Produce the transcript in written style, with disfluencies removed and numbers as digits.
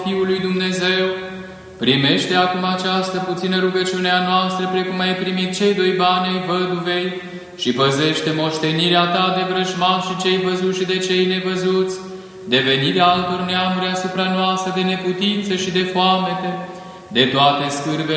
Fiul lui Dumnezeu, primește acum această puțină rugăciune a noastră, precum ai primit cei 2 bani ai văduvei, și păzește moștenirea ta de vrăjmași și cei văzuți și de cei nevăzuți, de venirea altor neamuri asupra noastră, de neputință și de foamete, de toate scârbele